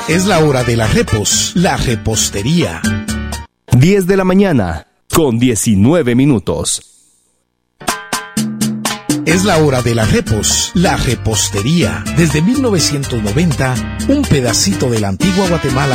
Es la hora de la repos, la repostería. 10 de la mañana, con 19 minutos. Es la hora de la repos, la repostería. Desde 1990, un pedacito de la antigua Guatemala